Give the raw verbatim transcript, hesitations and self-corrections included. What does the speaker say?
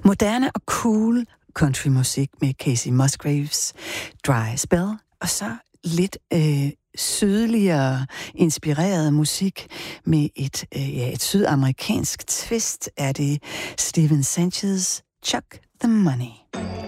Moderne og cool countrymusik med Casey Musgraves Dry Spell, og så lidt øh, sydligere inspireret musik med et, øh, ja, et sydamerikansk twist er det Steven Sanchez Chuck the Money.